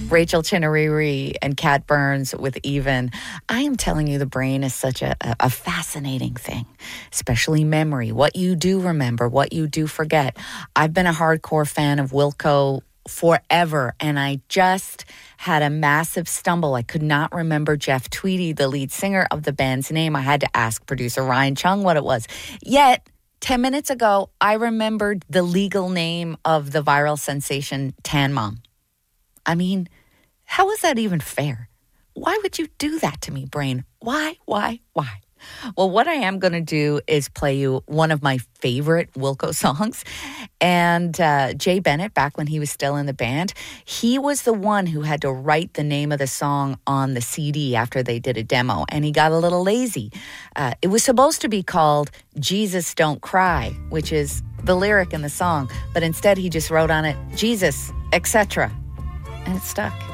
Rachel Chinariri and Kat Burns with Even. I am telling you, the brain is such a fascinating thing, especially memory, what you do remember, what you do forget. I've been a hardcore fan of Wilco forever, and I just had a massive stumble. I could not remember Jeff Tweedy, the lead singer of the band's name. I had to ask producer Ryan Chung what it was. Yet, 10 minutes ago, I remembered the legal name of the viral sensation Tan Mom. I mean, how is that even fair? Why would you do that to me, brain? Why? Well, what I am going to do is play you one of my favorite Wilco songs. And Jay Bennett, back when he was still in the band, he was the one who had to write the name of the song on the CD after they did a demo. And he got a little lazy. It was supposed to be called Jesus Don't Cry, which is the lyric in the song. But instead, he just wrote on it, Jesus, etc. And it stuck.